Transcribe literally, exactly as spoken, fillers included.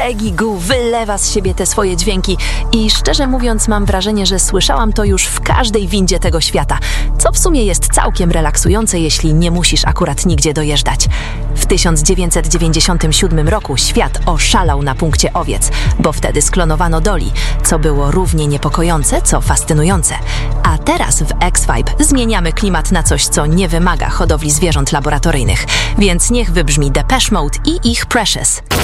Peggy Gou wylewa z siebie te swoje dźwięki i szczerze mówiąc mam wrażenie, że słyszałam to już w każdej windzie tego świata, co w sumie jest całkiem relaksujące, jeśli nie musisz akurat nigdzie dojeżdżać. W tysiąc dziewięćset dziewięćdziesiątym siódmym roku świat oszalał na punkcie owiec, bo wtedy sklonowano Dolly, co było równie niepokojące, co fascynujące. A teraz w X-Vibe zmieniamy klimat na coś, co nie wymaga hodowli zwierząt laboratoryjnych, więc niech wybrzmi Depeche Mode i ich Precious.